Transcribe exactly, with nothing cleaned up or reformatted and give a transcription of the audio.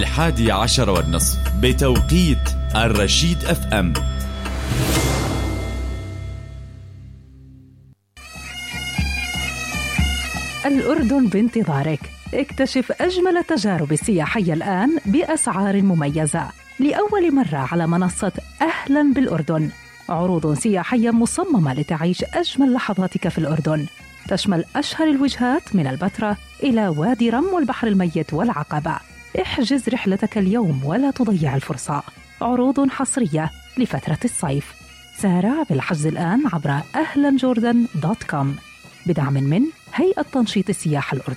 الحادي عشر والنصف بتوقيت الرشيد اف ام. الأردن بانتظارك. اكتشف أجمل التجارب السياحية الآن بأسعار مميزة لأول مرة على منصة أهلاً بالأردن. عروض سياحية مصممة لتعيش أجمل لحظاتك في الأردن، تشمل أشهر الوجهات من البتراء إلى وادي رم والبحر الميت والعقبة. احجز رحلتك اليوم ولا تضيع الفرصة. عروض حصرية لفترة الصيف. سارع بالحجز الآن عبر أهلاً جوردن دوت كوم بدعم من هيئة تنشيط السياحة الأردنية.